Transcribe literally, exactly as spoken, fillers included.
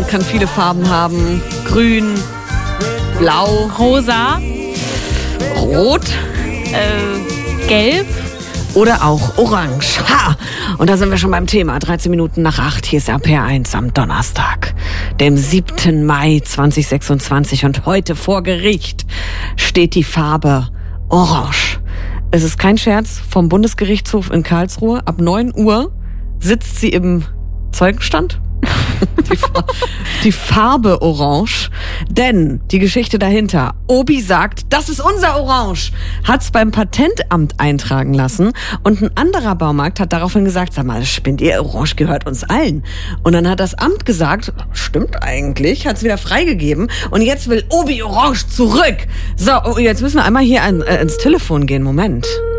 kann viele Farben haben. Grün, blau, rosa, rot, äh, gelb. Oder auch orange. Ha! Und da sind wir schon beim Thema. dreizehn Minuten nach acht. Hier ist R P R eins am Donnerstag, dem siebten Mai zweitausendsechsundzwanzig. Und heute vor Gericht steht die Farbe Orange. Es ist kein Scherz. Vom Bundesgerichtshof in Karlsruhe. Ab neun Uhr sitzt sie im Zeugenstand. Die, die Farbe Orange. Denn die Geschichte dahinter. Obi sagt, das ist unser Orange. Hat's beim Patentamt eintragen lassen. Und ein anderer Baumarkt hat daraufhin gesagt, sag mal, spinnt ihr, Orange gehört uns allen. Und dann hat das Amt gesagt, stimmt eigentlich, hat's wieder freigegeben. Und jetzt will Obi Orange zurück. So, jetzt müssen wir einmal hier an, äh, ins Telefon gehen. Moment.